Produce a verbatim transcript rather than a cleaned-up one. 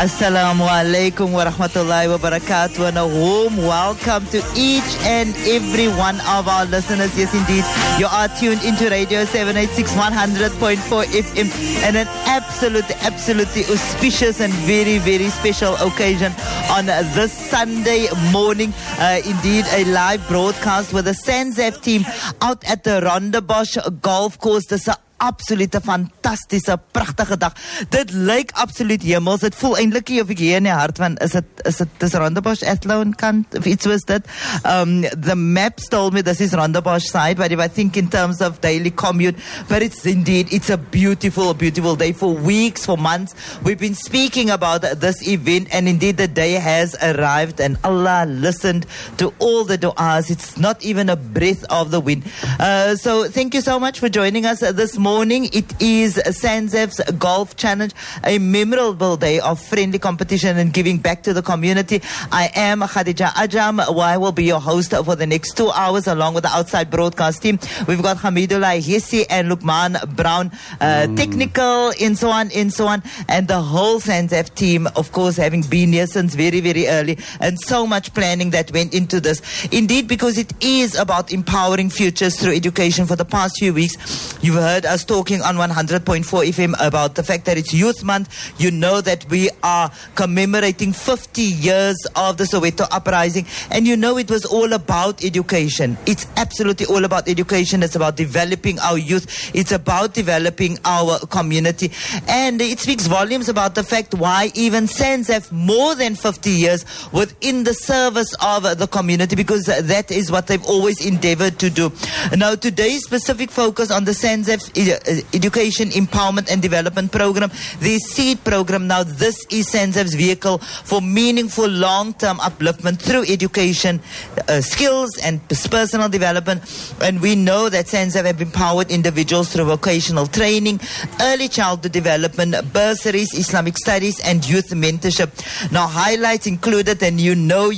Assalamu alaikum wa rahmatullahi wa barakatuh, and a warm welcome to each and every one of our listeners. Yes, indeed, you are tuned into Radio seven eighty-six one hundred point four F M, and an absolutely, absolutely auspicious and very, very special occasion on this Sunday morning. Uh, indeed, a live broadcast with the SANZAF team out at the Rondebosch Golf Course. This is absolute fantastische, prachtige dag. Dit lyk absoluut hemels. Dit voel eintlik of ek hier in die hart van is dit is dit dis Rondebosch Athlone kant of iets was dit. Um, the maps told me this is Rondebosch side, but if I think in terms of daily commute, but it's indeed it's a beautiful, beautiful day. For weeks, for months, we've been speaking about this event, and indeed the day has arrived, and Allah listened to all the du'as. It's not even a breath of the wind. Uh, so thank you so much for joining us this morning. Morning. It is SANZAF's Golf Challenge, a memorable day of friendly competition and giving back to the community. I am Khadija Ajam. I will be your host for the next two hours along with the outside broadcast team. We've got Hamidullah Hessi and Lukman Brown, uh, mm. technical, and so on, and so on. And the whole SANZAF team, of course, having been here since very, very early, and so much planning that went into this. Indeed, because it is about empowering futures through education. For the past few weeks, you've heard us talking on one hundred point four F M about the fact that it's Youth Month. You know that we are commemorating fifty years of the Soweto uprising, and you know it was all about education. It's absolutely all about education. It's about developing our youth. It's about developing our community, and it speaks volumes about the fact why even SANZAF more than fifty years within the service of the community, because that is what they've always endeavored to do. Now, today's specific focus on the SANZAF Education Empowerment and Development Program, the SEED program. Now, this is SANZAF's vehicle for meaningful long-term upliftment through education, uh, skills and personal development. And we know that SANZAF have empowered individuals through vocational training, early childhood development, bursaries, Islamic studies, and youth mentorship. Now, highlights included, and you know